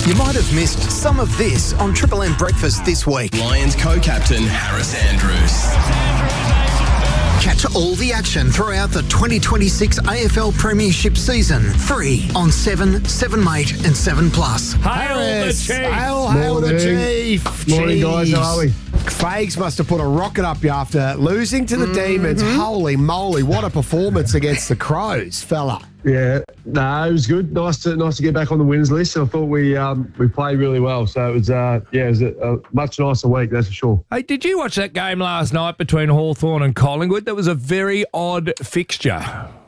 You might have missed some of this on Triple M Breakfast this week. Lions co-captain Harris Andrews. Catch all the action throughout the 2026 AFL Premiership season. Free on 7, 7 Mate and 7 Plus. Hail the Chief! Hail the Chief! Morning, guys. How are we? Fags must have put a rocket up you after losing to the Demons. Holy moly, what a performance against the Crows, fella. Yeah, no, it was good. Nice to get back on the winners list. I thought we played really well. So it was a much nicer week, that's for sure. Hey, did you watch that game last night between Hawthorn and Collingwood? That was a very odd fixture.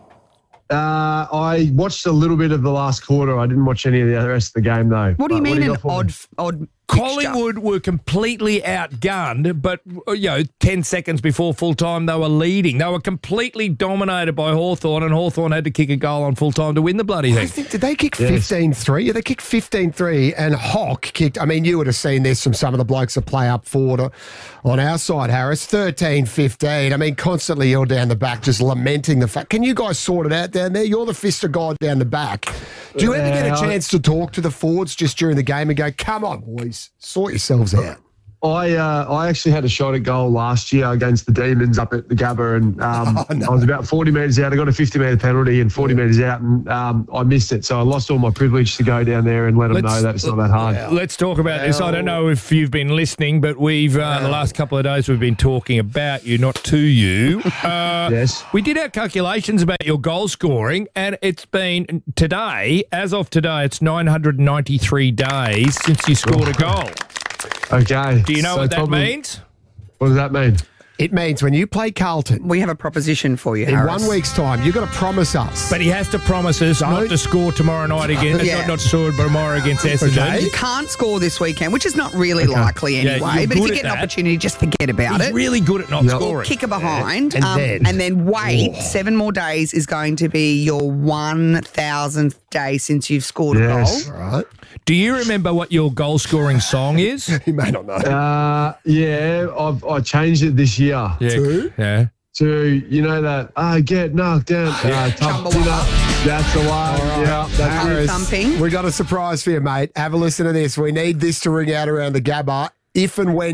I watched a little bit of the last quarter. I didn't watch any of the rest of the game, though. What do you mean an odd fixture? Collingwood were completely outgunned, but 10 seconds before full time they were leading. They were completely dominated by Hawthorn, and Hawthorn had to kick a goal on full time to win the bloody thing. Did they kick 15-3? Yeah, they kicked 15-3, and Hock kicked. I mean, you would have seen this from some of the blokes that play up forward on our side, Harris. 13-15. I mean, constantly you're down the back just lamenting the fact. Can you guys sort it out down there? You're the fist of God down the back. Do you ever get a chance to talk to the forwards just during the game and go, come on, boys, sort yourselves out? I actually had a shot at goal last year against the Demons up at the Gabba, and I was about 40 metres out. I got a 50-metre penalty and 40 metres out, and I missed it. So I lost all my privilege to go down there and let them know that it's not that hard. Let's talk about this. I don't know if you've been listening, but we've the last couple of days we've been talking about you, not to you. Yes. We did our calculations about your goal scoring, and it's been today, as of today, it's 993 days since you scored a goal. Okay. Do you know what that means? What does that mean? It means when you play Carlton, We have a proposition for you, in Harris. 1 week's time, you've got to promise us. But he has to promise us not to score tomorrow night against, Yeah. not to score tomorrow against Essendon. You can't score this weekend, which is not really likely anyway. you're But if good you at get an that. opportunity, just forget about He's it. really good at not scoring. Kick her behind, And then wait. 7 more days is going to be your 1,000th day since you've scored a goal. All right. Do you remember what your goal scoring song is? He may not know. I changed it this year Yeah. to, that, get knocked down. Chumbawamba. That's the one. Yeah, that's Harris, Thumping. we got a surprise for you, mate. Have a listen to this. We need this to ring out around the Gabba if and when